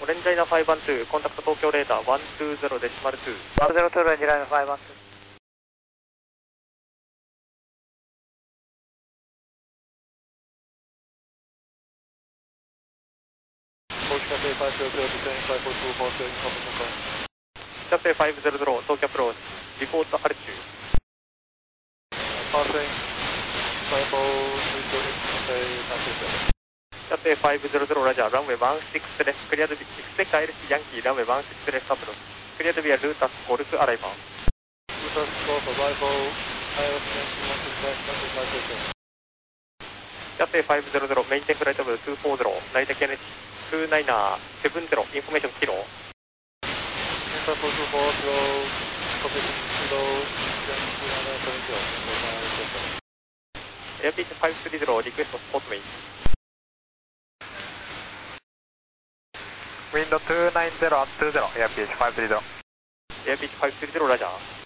オレンジライナー512、コンタクト東京レーダー120デシマル2。 102オレンジライナー512。 キャセイ500、東京アプローチ、リポートアルチュー。キャセイ500、ラジャー、ランウェイ16レフ、クリアドビ、エクセカ LC ヤンキー、ランウェイ16レフアプローチ、クリアドビアルータスゴルフアライバー。キャセイ500、メインテンフライトブル240、成田 KNH 29770、インフォメーションキロー。エアピーチ530、リクエストスポーツメイン。 ウィンド290、20、エアピーチ530。 エアピーチ530、ラジャー。